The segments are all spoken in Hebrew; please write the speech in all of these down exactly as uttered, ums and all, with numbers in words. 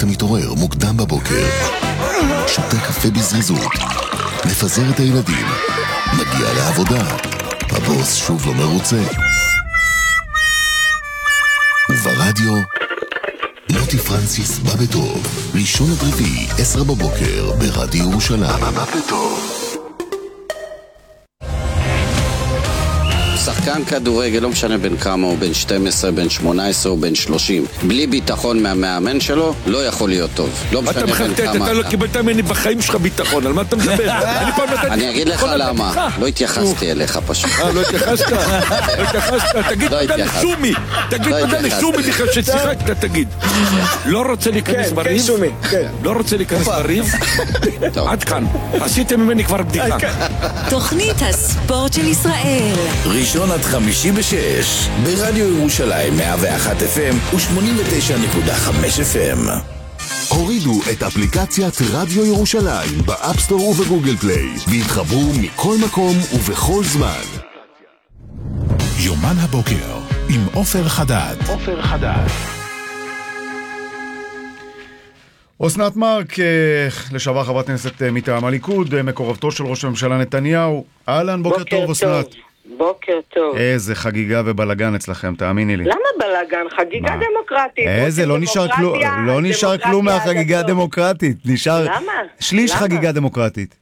אתה מתעורר מוקדם בבוקר, שותה קפה בזריזות, מפזר את הילדים, מגיע לעבודה, הבוס שוב לא מרוצה. וברדיו, מוטי פרנסיס בא בטוב, ראשון עד רביעי, עשר בבוקר, ברדיו ירושלים. בא בטוב. שחקן כדורגל, לא משנה בין כמה, או בין שתים עשרה, בין שמונה עשרה או בין שלושים, בלי ביטחון מהמאמן שלו, לא יכול להיות טוב. לא משנה בין כמה. אתה לא קיבלת ממני בחיים שלך ביטחון, על מה אתה מדבר? אני אגיד לך למה, לא התייחסתי אליך פשוט. אה, לא התייחסת? לא התייחסת? תגיד תודה לשומי, תגיד תודה לשומי בכלל ששיחקת, תגיד. לא רוצה להיכנס בריב? לא רוצה להיכנס בריב? עד כאן, עשיתם ממני כבר בדיחה. תוכנית הספורט של ישראל, ראשון עד חמישי בשש, ברדיו ירושלים מאה ואחת אף אם ו-שמונים ותשע נקודה חמש אף אם. הורידו את אפליקציית רדיו ירושלים באפסטור ובגוגל פליי והתחברו מכל מקום ובכל זמן. יומן הבוקר עם עופר חדד. עופר חדד. אסנת מארק, לשעבר חברת כנסת מטעם הליכוד, מקורבתו של ראש הממשלה נתניהו. אהלן, בוקר טוב אסנת. בוקר טוב. איזה חגיגה ובלגן אצלכם, תאמיני לי. למה בלגן? חגיגה דמוקרטית. איזה, לא נשאר כלום, לא נשאר כלום מהחגיגה הדמוקרטית. נשאר שליש חגיגה דמוקרטית.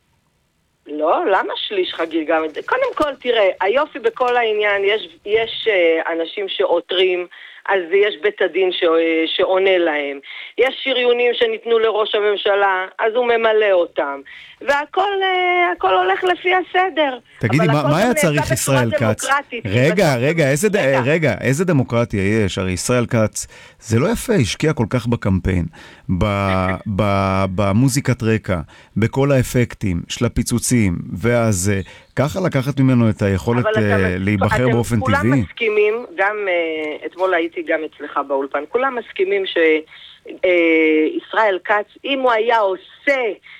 לא, למה שליש חגיגה? קודם כל, תראה, היופי בכל העניין, יש, יש אנשים שעותרים, אז יש בית הדין ש... שעונה להם. יש שריונים שניתנו לראש הממשלה, אז הוא ממלא אותם. והכל הכל הולך לפי הסדר. תגידי, מה, מה היה צריך ישראל כץ? רגע, רגע, איזה, ד... רגע, איזה דמוקרטיה יש? הרי ישראל כץ, זה לא יפה, השקיע כל כך בקמפיין, ב... ב... במוזיקת רקע, בכל האפקטים של הפיצוצים, ואז ככה לקחת ממנו את היכולת להיבחר באופן טבעי? כולם מסכימים, גם אתמול הייתי גם אצלך באולפן, כולם מסכימים שישראל כץ, אם הוא היה עושה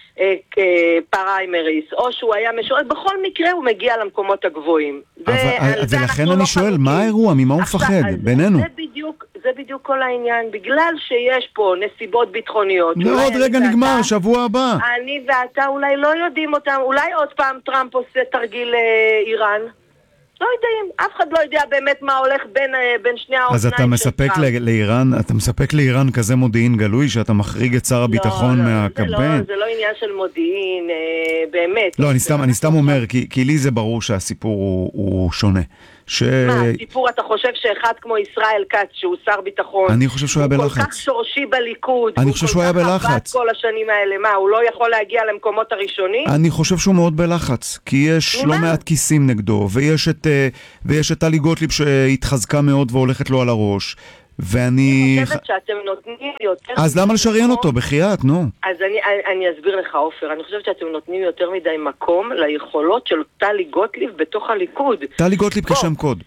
פריימריס, או שהוא היה משוער, בכל מקרה הוא מגיע למקומות הגבוהים. ולכן אני שואל, מה האירוע? ממה הוא מפחד? בינינו. זה בדיוק כל העניין, בגלל שיש פה נסיבות ביטחוניות. עוד רגע נגמר, שבוע הבא. אני ואתה אולי לא יודעים אותם, אולי עוד פעם טראמפ עושה תרגיל איראן. לא יודעים, אף אחד לא יודע באמת מה הולך בין, בין שני האופניים. אז אתה מספק לאיראן, אתה מספק לאיראן כזה מודיעין גלוי שאתה מחריג את שר הביטחון לא, מהקמפיין? זה לא, זה לא עניין של מודיעין, באמת. לא, אני סתם, אני סתם אומר, כי, כי לי זה ברור שהסיפור הוא, הוא שונה. ש... מה, הסיפור, אתה חושב שאחד כמו ישראל כץ, שהוא שר ביטחון, אני חושב שהוא היה בלחץ. הוא כל כך שורשי בליכוד, אני חושב שהוא היה בלחץ. כל השנים האלה, מה, הוא לא יכול להגיע למקומות הראשונים? אני חושב שהוא מאוד בלחץ, כי יש לא מעט כיסים נגדו, ויש את, ויש את טלי גוטליב שהתחזקה מאוד והולכת לו על הראש, ואני... אני חושבת שאתם נותנים יותר... אז למה לשריין אותו? בחייאת, נו. אז אני, אני אסביר לך, עופר, אני חושבת שאתם נותנים יותר מדי מקום ליכולות של טלי גוטליב בתוך הליכוד. טלי גוטליב כשם קוד.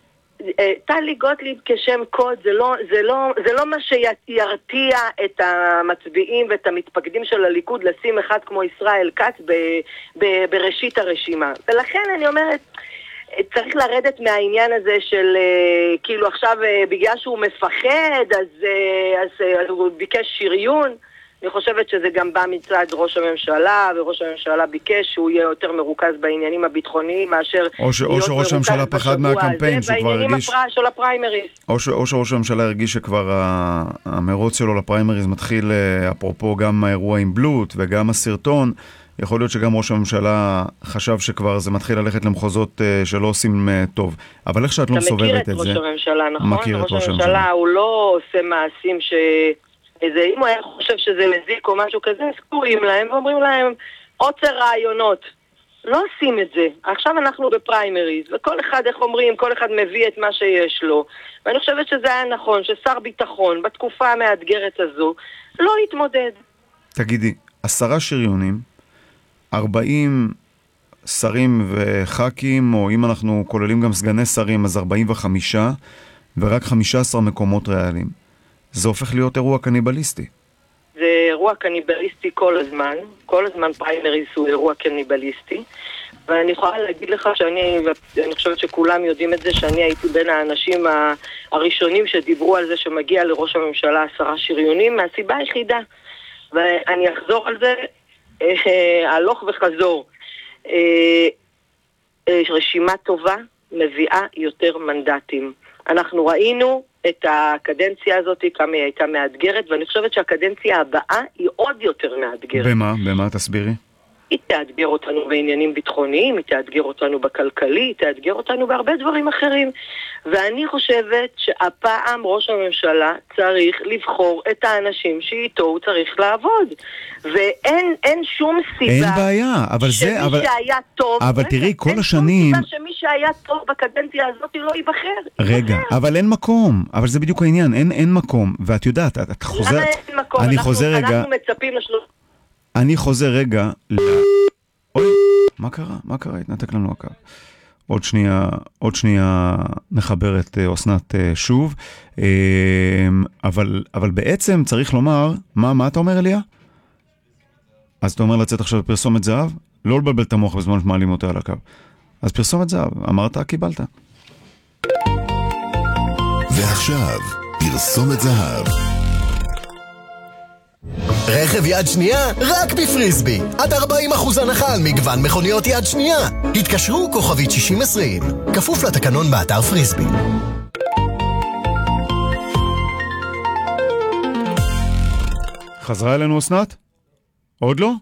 טלי גוטליב כשם קוד, זה לא, זה לא, זה לא מה שירתיע את המצביעים ואת המתפקדים של הליכוד לשים אחד כמו ישראל כץ ב, ב, בראשית הרשימה. ולכן אני אומרת... צריך לרדת מהעניין הזה של כאילו עכשיו בגלל שהוא מפחד אז, אז, אז הוא ביקש שריון. אני חושבת שזה גם בא מצד ראש הממשלה, וראש הממשלה ביקש שהוא יהיה יותר מרוכז בעניינים הביטחוניים מאשר או ש, או שראש הממשלה פחד מהקמפיין שהוא כבר הרגיש הפרעה של הפריימריז. או, ש, או שראש הממשלה הרגיש שכבר המרוץ שלו לפריימריז מתחיל, אפרופו גם האירוע עם בלוט וגם הסרטון. יכול להיות שגם ראש הממשלה חשב שכבר זה מתחיל ללכת למחוזות uh, שלא עושים uh, טוב. אבל איך שאת לא מסובבת את זה? אתה מכיר את ראש הממשלה, נכון? מכיר את ראש הממשלה, הוא לא עושה מעשים ש... איזה, אם הוא היה חושב שזה מזיק או משהו כזה, אז קוראים להם ואומרים להם עוצר רעיונות. לא עושים את זה. עכשיו אנחנו בפריימריז, וכל אחד, איך אומרים, כל אחד מביא את מה שיש לו. ואני חושבת שזה היה נכון, ששר ביטחון בתקופה המאתגרת הזו לא יתמודד. תגידי, עשרה שריונים, ארבעים שרים וח"כים, או אם אנחנו כוללים גם סגני שרים, אז ארבעים וחמישה, ורק חמישה עשר מקומות ריאליים. זה הופך להיות אירוע קניבליסטי. זה אירוע קניבליסטי כל הזמן. כל הזמן פריימריז הוא אירוע קניבליסטי. ואני יכולה להגיד לך שאני, אני חושבת שכולם יודעים את זה, שאני הייתי בין האנשים הראשונים שדיברו על זה שמגיע לראש הממשלה עשרה שריונים, מהסיבה היחידה. ואני אחזור על זה, הלוך וחזור. רשימה טובה מביאה יותר מנדטים. אנחנו ראינו את הקדנציה הזאת, כמה היא הייתה מאתגרת, ואני חושבת שהקדנציה הבאה היא עוד יותר מאתגרת. במה? במה? תסבירי. היא תאתגר אותנו בעניינים ביטחוניים, היא תאתגר אותנו בכלכלי, היא תאתגר אותנו בהרבה דברים אחרים. ואני חושבת שהפעם ראש הממשלה צריך לבחור את האנשים שאיתו הוא צריך לעבוד. ואין אין שום סיבה... אין בעיה, אבל זה... שמי אבל... שהיה טוב... אבל רגע, תראי, כל אין השנים... אין שום סיבה שמי שהיה טוב בקדנציה הזאת לא ייבחר. רגע, ייבחר. אבל אין מקום. אבל זה בדיוק העניין, אין, אין מקום. ואת יודעת, את, את חוזרת... למה אין מקום? אני אנחנו, חוזר רגע... אנחנו מצפים לשלוש... אני חוזר רגע ל... אוי, מה קרה? מה קרה? התנתק לנו הקו. עוד שנייה, עוד שנייה נחבר את אסנת שוב. אבל, אבל בעצם צריך לומר, מה, מה אתה אומר אליה? אז אתה אומר לצאת עכשיו פרסומת זהב? לא לבלבל את המוח בזמן שמעלים אותה על הקו. אז פרסומת זהב, אמרת, קיבלת. ועכשיו, פרסומת זהב. רכב יד שנייה רק בפריסבי. עד ארבעים אחוז הנחה על מגוון מכוניות יד שנייה. התקשרו כוכבית שישים עשרים. כפוף לתקנון באתר פריסבי. חזרה אלינו אסנת? עוד לא?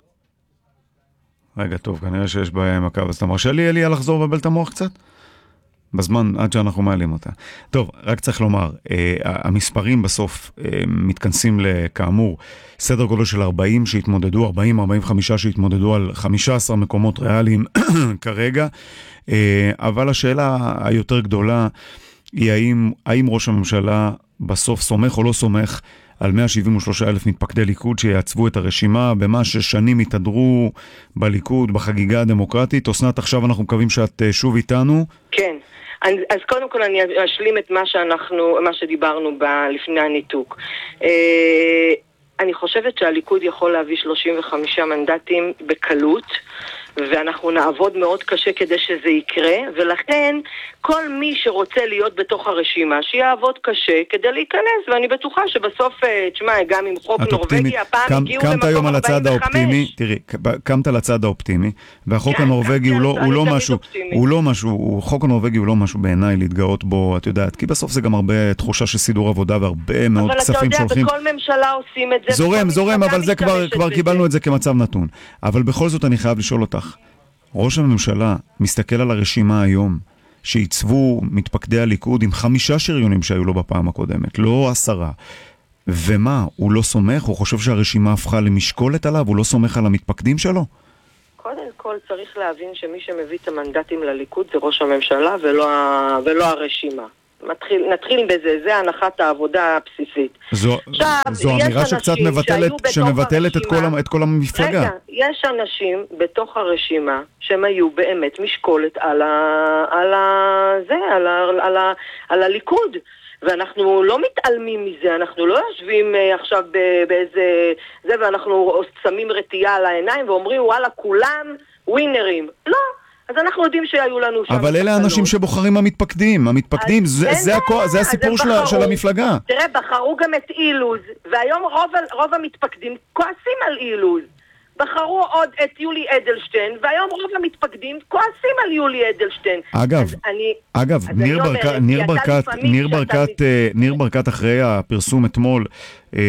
רגע, טוב, כנראה שיש בעיה עם הקו. אז אתה מרשה לי, אליה, לחזור ובלבל את המוח קצת? בזמן עד שאנחנו מעלים אותה. טוב, רק צריך לומר, אה, המספרים בסוף אה, מתכנסים לכאמור, סדר גודל של ארבעים שהתמודדו, ארבעים ארבעים וחמש שהתמודדו על חמישה עשר מקומות ריאליים כרגע, אה, אבל השאלה היותר גדולה היא האם, האם ראש הממשלה בסוף סומך או לא סומך על מאה שבעים ושלושה אלף מתפקדי ליכוד שיעצבו את הרשימה במה ששנים התהדרו בליכוד, בחגיגה הדמוקרטית. אסנת, עכשיו אנחנו מקווים שאת שוב איתנו. כן. אז קודם כל אני אשלים את מה שאנחנו, מה שדיברנו ב- לפני הניתוק. אני חושבת שהליכוד יכול להביא שלושים וחמישה מנדטים בקלות, ואנחנו נעבוד מאוד קשה כדי שזה יקרה, ולכן כל מי שרוצה להיות בתוך הרשימה, שיעבוד קשה כדי להיכנס, ואני בטוחה שבסוף, תשמע, גם עם חוק נורווגי, הפעם הגיעו למקום ארבעים וחמש. תראי, קמת על הצד האופטימי, והחוק הנורווגי הוא לא משהו, הוא לא משהו, חוק הנורווגי הוא לא משהו בעיניי להתגאות בו, את יודעת, כי בסוף זה גם הרבה תחושה של סידור עבודה, והרבה מאוד כספים שהולכים. אבל אתה יודע, בכל ממשלה עושים את זה. זורם, זורם, אבל זה כבר קיבלנו את זה כמצב נתון. אבל בכל זאת אני חייב לשאול אותך, ראש הממשלה מסתכל על הרשימה היום שעיצבו מתפקדי הליכוד עם חמישה שריונים שהיו לו בפעם הקודמת, לא עשרה. ומה, הוא לא סומך? הוא חושב שהרשימה הפכה למשקולת עליו? הוא לא סומך על המתפקדים שלו? קודם כל צריך להבין שמי שמביא את המנדטים לליכוד זה ראש הממשלה ולא, ולא הרשימה. מתחיל, נתחיל בזה, זה הנחת העבודה הבסיסית. זו, עכשיו, זו אמירה שקצת מבטלת, שמבטלת את כל, את כל המפלגה. רגע, יש אנשים בתוך הרשימה שהם היו באמת משקולת על ה, על ה, זה, על ה, על ה, על הליכוד. ואנחנו לא מתעלמים מזה, אנחנו לא יושבים עכשיו באיזה, זה, ואנחנו שמים רתיעה על העיניים ואומרים, וואלה, כולם ווינרים. לא. אז אנחנו יודעים שהיו לנו שם... אבל אלה האנשים שבוחרים המתפקדים, המתפקדים, זה, זה, הכו, זה הסיפור של, של המפלגה. תראה, בחרו גם את אילוז, והיום רוב, רוב המתפקדים כועסים על אילוז. בחרו עוד את יולי אדלשטיין, והיום רוב המתפקדים כועסים על יולי אדלשטיין. אגב, אני, אגב, ניר, ברק, אומרת, ניר, ברקת, ניר, ברקת, ניר ברקת אחרי הפרסום אתמול, אה,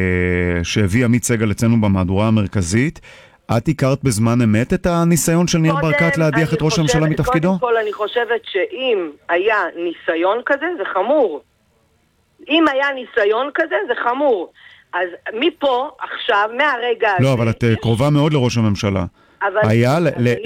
שהביא עמית סגל אצלנו במהדורה המרכזית, את הכרת בזמן אמת את הניסיון של ניר ברקת להדיח את ראש הממשלה מתפקידו? קודם כל אני חושבת שאם היה ניסיון כזה זה חמור. אם היה ניסיון כזה זה חמור. אז מפה עכשיו מהרגע הזה... לא, אבל את קרובה מאוד לראש הממשלה. היה,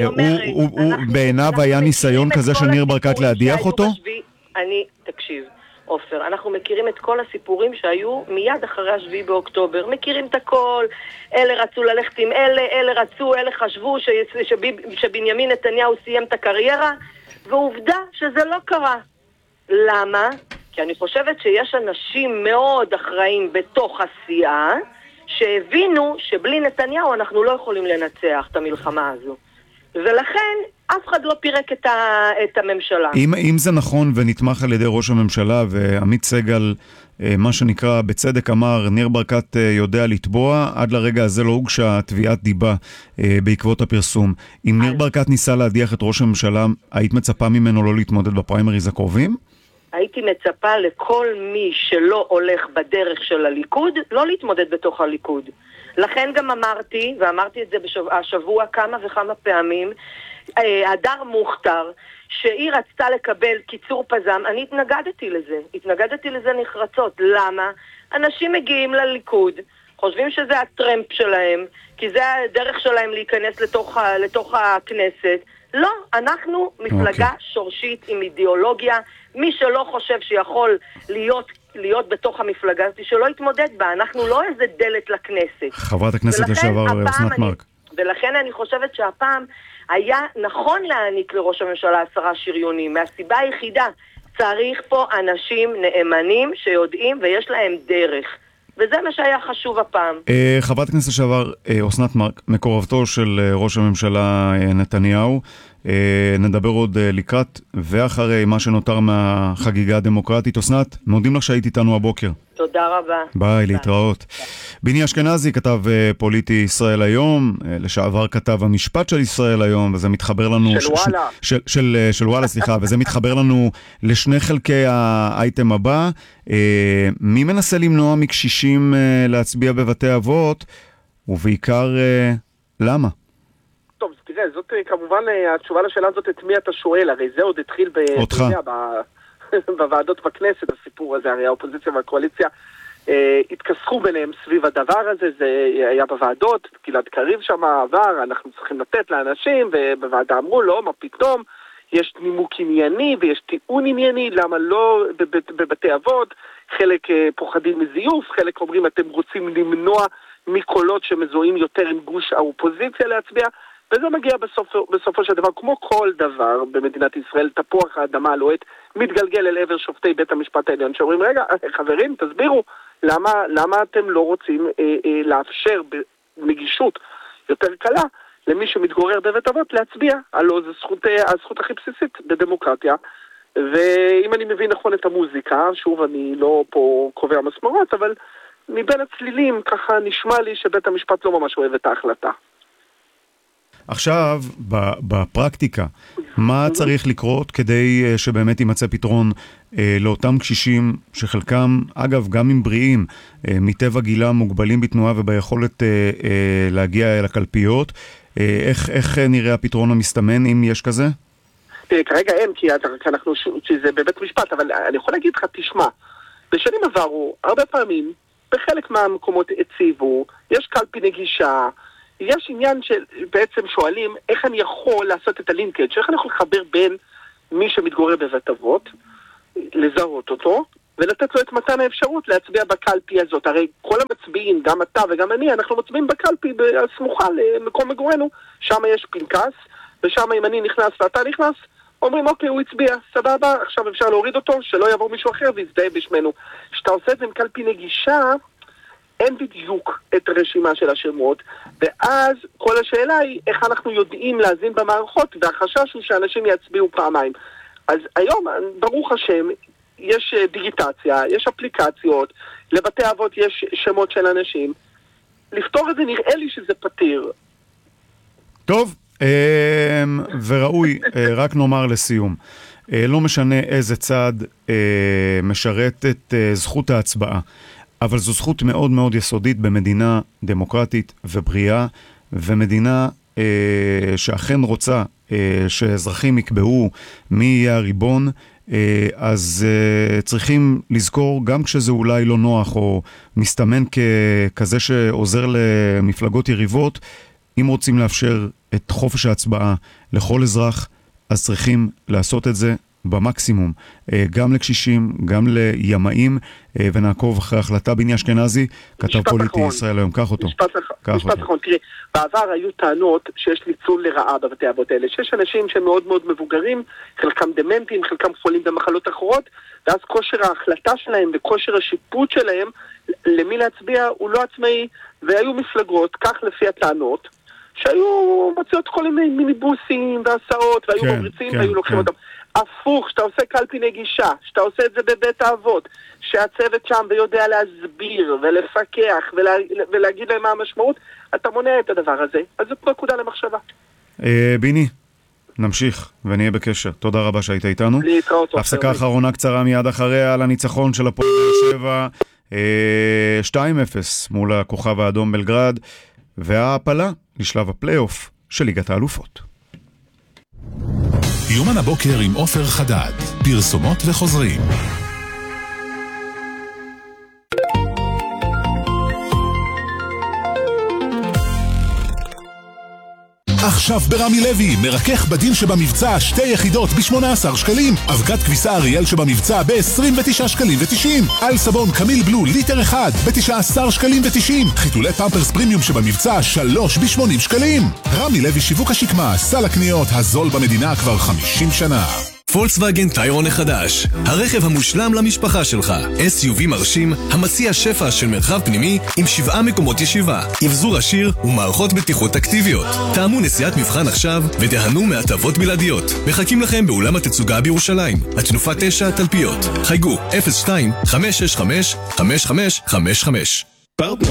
הוא בעיניו היה ניסיון כזה של ניר ברקת להדיח אותו? אני, תקשיב. אופר, אנחנו מכירים את כל הסיפורים שהיו מיד אחרי השביעי באוקטובר, מכירים את הכל, אלה רצו ללכת עם אלה, אלה רצו, אלה חשבו ש... שב... שבנימין נתניהו סיים את הקריירה, ועובדה שזה לא קרה. למה? כי אני חושבת שיש אנשים מאוד אחראים בתוך הסיעה, שהבינו שבלי נתניהו אנחנו לא יכולים לנצח את המלחמה הזו. ולכן אף אחד לא פירק את, ה, את הממשלה. אם, אם זה נכון ונתמך על ידי ראש הממשלה ועמית סגל, מה שנקרא בצדק אמר, ניר ברקת יודע לתבוע, עד לרגע הזה לא הוגשה תביעת דיבה בעקבות הפרסום. אם ניר ברקת ניסה להדיח את ראש הממשלה, היית מצפה ממנו לא להתמודד בפריימריז הקרובים? הייתי מצפה לכל מי שלא הולך בדרך של הליכוד, לא להתמודד בתוך הליכוד. לכן גם אמרתי, ואמרתי את זה בשבוע, השבוע כמה וכמה פעמים, הדר מוכתר, שהיא רצתה לקבל קיצור פזם, אני התנגדתי לזה. התנגדתי לזה נחרצות. למה? אנשים מגיעים לליכוד, חושבים שזה הטרמפ שלהם, כי זה הדרך שלהם להיכנס לתוך, לתוך הכנסת. לא, אנחנו מפלגה okay. שורשית עם אידיאולוגיה. מי שלא חושב שיכול להיות, להיות בתוך המפלגה, שלא יתמודד בה. אנחנו לא איזה דלת לכנסת. חברת הכנסת לשעבר אסנת מארק. ולכן אני חושבת שהפעם היה נכון להעניק לראש הממשלה עשרה שריונים, מהסיבה היחידה, צריך פה אנשים נאמנים שיודעים ויש להם דרך. וזה מה שהיה חשוב הפעם. חברת הכנסת לשעבר אסנת מארק, מקורבתו של ראש הממשלה נתניהו, נדבר עוד לקראת ואחרי מה שנותר מהחגיגה הדמוקרטית. אסנת, מודים לך שהיית איתנו הבוקר. תודה רבה. ביי, להתראות. ביני אשכנזי כתב פוליטי ישראל היום, לשעבר כתב המשפט של ישראל היום, וזה מתחבר לנו... של וואלה. של, של, של וואלה, סליחה, וזה מתחבר לנו לשני חלקי האייטם הבא. מי מנסה למנוע מקשישים להצביע בבתי אבות, ובעיקר למה? טוב, תראה, זאת כמובן התשובה לשאלה הזאת, את מי אתה שואל, הרי זה עוד התחיל ב... אותך. בוועדות בכנסת, הסיפור הזה, הרי האופוזיציה והקואליציה אה, התכסחו ביניהם סביב הדבר הזה, זה היה בוועדות, גלעד קריב שם עבר, אנחנו צריכים לתת לאנשים, ובוועדה אמרו לא, מה פתאום, יש נימוק ענייני ויש טיעון ענייני, למה לא בבתי אבות, חלק אה, פוחדים מזיוף, חלק אומרים אתם רוצים למנוע מקולות שמזוהים יותר עם גוש האופוזיציה להצביע, וזה מגיע בסופו, בסופו של דבר, כמו כל דבר במדינת ישראל, תפוח האדמה הלוהט, מתגלגל אל עבר שופטי בית המשפט העליון, שאומרים, רגע, חברים, תסבירו, למה, למה אתם לא רוצים אה, אה, לאפשר בנגישות יותר קלה למי שמתגורר בבית אבות להצביע? הלא זו זכות, אה, הזכות הכי בסיסית בדמוקרטיה, ואם אני מבין נכון את המוזיקה, שוב, אני לא פה קובע מסמרות, אבל מבין הצלילים ככה נשמע לי שבית המשפט לא ממש אוהב את ההחלטה. עכשיו, בפרקטיקה, מה צריך לקרות כדי שבאמת יימצא פתרון לאותם קשישים שחלקם, אגב, גם אם בריאים, מטבע גילה מוגבלים בתנועה וביכולת להגיע אל הקלפיות, איך, איך נראה הפתרון המסתמן, אם יש כזה? כרגע אין, כי אנחנו, שזה בבית משפט, אבל אני יכול להגיד לך, תשמע, בשנים עברו, הרבה פעמים, בחלק מהמקומות הציבו, יש קלפי נגישה, יש עניין שבעצם שואלים איך אני יכול לעשות את הלינקג', איך אני יכול לחבר בין מי שמתגורר בבית אבות, לזהות אותו, ולתת לו את מתן האפשרות להצביע בקלפי הזאת. הרי כל המצביעים, גם אתה וגם אני, אנחנו מצביעים בקלפי הסמוכה למקום מגורנו, שם יש פנקס, ושם אם אני נכנס ואתה נכנס, אומרים אוקיי, הוא הצביע, סבבה, עכשיו אפשר להוריד אותו, שלא יעבור מישהו אחר ויזדהה בשמנו. כשאתה עושה את זה עם קלפי נגישה, אין בדיוק את הרשימה של השמות, ואז כל השאלה היא איך אנחנו יודעים להזין במערכות, והחשש הוא שאנשים יצביעו פעמיים. אז היום, ברוך השם, יש דיגיטציה, יש אפליקציות, לבתי אבות יש שמות של אנשים. לפתור את זה נראה לי שזה פתיר. טוב, וראוי, רק נאמר לסיום, לא משנה איזה צד משרת את זכות ההצבעה, אבל זו זכות מאוד מאוד יסודית במדינה דמוקרטית ובריאה, ומדינה אה, שאכן רוצה אה, שאזרחים יקבעו מי יהיה הריבון, אה, אז אה, צריכים לזכור, גם כשזה אולי לא נוח או מסתמן ככזה שעוזר למפלגות יריבות, אם רוצים לאפשר את חופש ההצבעה לכל אזרח, אז צריכים לעשות את זה במקסימום, גם לקשישים, גם לימאים, ונעקוב אחרי החלטה. ביני אשכנזי, כתב פוליטי ישראל היום, קח אותו. משפט אחרון, תראה, בעבר היו טענות שיש ניצול לרעה בבתי אבות האלה, שיש אנשים שהם מאוד מאוד מבוגרים, חלקם דמנטים, חלקם חולים במחלות אחרות, ואז כושר ההחלטה שלהם וכושר השיפוט שלהם למי להצביע הוא לא עצמאי, והיו מפלגות, כך לפי הטענות, שהיו מוציאות כל מיני מיניבוסים והסעות, והיו כן, מבריצים כן, והיו לוקחים כן. אותם. הפוך, שאתה עושה קלפי נגישה, שאתה עושה את זה בבית האבות, שהצוות שם ויודע להסביר ולפקח ולה, ולהגיד להם מה המשמעות, אתה מונע את הדבר הזה. אז זאת נקודה למחשבה. אה, ביני, נמשיך ונהיה בקשר. תודה רבה שהיית איתנו. להתראות. הפסקה אחרונה קצרה מיד אחריה על הניצחון של הפועל באר שבע אה, שתיים אפס מול הכוכב האדום בלגרד, וההעפלה לשלב הפלייאוף של ליגת האלופות. יומן הבוקר עם עופר חדד, פרסומות וחוזרים. עכשיו ברמי לוי, מרכך בדין שבמבצע שתי יחידות ב-שמונה עשר שקלים, אבקת כביסה אריאל שבמבצע ב-עשרים ותשעה שקלים ו-תשעים, על סבון קמיל בלו ליטר אחד ב-תשעה עשר שקלים ו-תשעים, חיתולי פמפרס פרימיום שבמבצע שלוש ב-שמונים שקלים. רמי לוי שיווק השקמה, סל הקניות הזול במדינה כבר חמישים שנה. פולקסווגן טיירון החדש, הרכב המושלם למשפחה שלך. אס יו וי מרשים, המציע שפע של מרחב פנימי עם שבעה מקומות ישיבה, אבזור עשיר ומערכות בטיחות אקטיביות. טעמו נסיעת מבחן עכשיו ותיהנו מהטבות בלעדיות. מחכים לכם באולם התצוגה בירושלים, התנופה תשע תלפיות. חייגו אפס שתיים חמש שש חמש חמש חמש חמש חמש. פרטנר